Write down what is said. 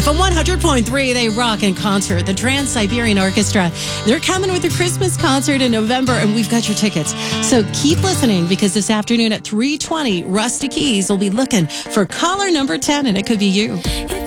FM 100.3, they rock in concert. The Trans-Siberian Orchestra. They're coming with a Christmas concert in November, and we've got your tickets. So keep listening, because this afternoon at 3:20, Rusty Keys will be looking for caller number 10, and it could be you.